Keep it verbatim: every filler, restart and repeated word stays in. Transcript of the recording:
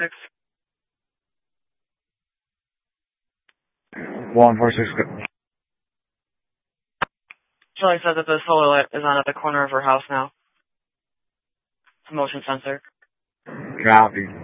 six. one four six. Charlie said that the solar light is on at the corner of her house now. It's a motion sensor. Copy.